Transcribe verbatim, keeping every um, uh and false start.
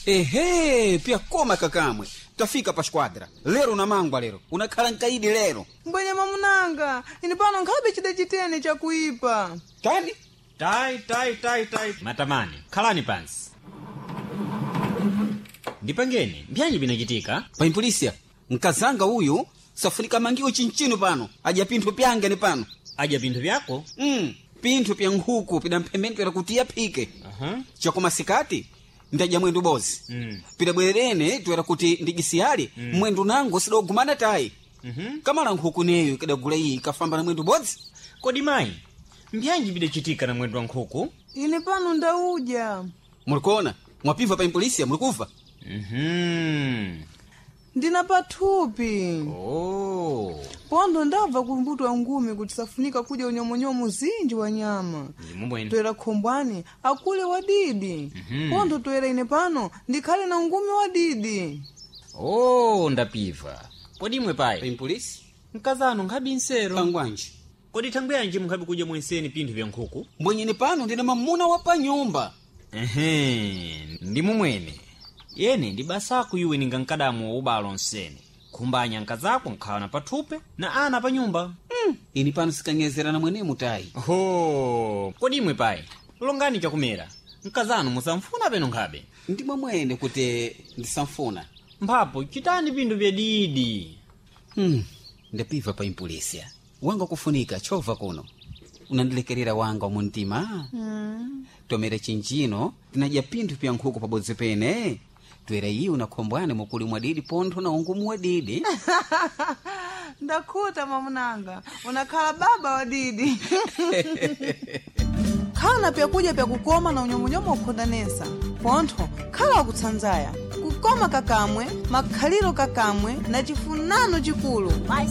Ehe, pia koma kakamwe. Tafika pa squadra. Lero na mangwa lero. Unakhala nkaidi lero. Mbwenye mamunanga, ini pano nkhabe chida chitene cha kuipa. Tani? Tai, tai, tai, tai. Matamani, khalani pansi. Ndipangeni, mbyanyi binachitika? Pa impolisia, nkazanga uyu, safunika mangiwo chinchino pano. Aja pinthu pyange ni pano. Aja pinthu pyako? Mm, pinthu pya nkhuku pida mphemeni pera kutia pike. Aha. Chakoma sikati, ndaja mwendu bozi. Mm. Pida bwerene, tuwera kuti ndigisiyali, mm. mwendu nangu sidogumana tai. Mhm. Kamala nkhuku neyo kadagula iyi kafamba na mwendu bozi. Kodi mayi, mbyanyi bidachitika na mwendu wa nkhuku? Ini pano ndauja. Mulikona, mwapiva pa impolisia, mulikufa? Mhm. Ndina pathupi. Oh. Pondo ndabva kumbutwa ngumi kuti safunika kuja unyomonyomo zinji wa nyama. Ndimubwene. Toera khombwani, akule wadidi. Mhm. Pondo toera ine pano, ndikhale na ngumi wadidi. Oh, ndapiva. Kodi imwe Pa payi? impolisia? Mkazano nkhabi nsero. Pangwanji. Kodi thangwe yanji mukhabi kuja mwenseni pinthu vya nkhuku? Mbwenyeni pano ndina mamuna wa pa nyumba. Ehe, ndimumwene. Yene ndi basaku iwe ninga nkadamu wa ubalo nsene. Kumbanya nkazako nkhawana pathupe na ana pa nyumba. Mm. Ini pano sikanyezera na mwene mutai. Ho, kodi imwe payi? Longani chakumera. Nkazano musamfuna peno nkhabe. Ndimwe mwene kuti ndisamfuna. Mphapo chitani pinthu vya didi. Hmm, ndapiva pa impolisia. Wanga kufunika chova kuno. Unandilekerera wanga muntima. Mm. Tomera chinchino, tinaja pinthu pya nkhuku pabodzi pene. Twera iyi unakhombwane mukuli mwa didi pontho na ungumu wa didi. Ndakhuta mamunanga, unakhala baba wadidi. Khala pya kuja pya kukoma na unyomonyomo ukhondanesa. Pontho, khala wakutsanzaya. Kukoma kakamwe, makhaliro kakamwe, na chifunano chikulu.